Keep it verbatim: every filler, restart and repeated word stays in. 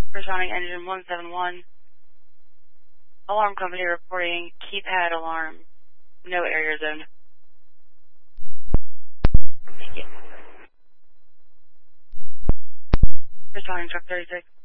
Supersonic engine one seven one. Alarm company reporting keypad alarm. No area zone. Thank you. Supersonic truck thirty-six.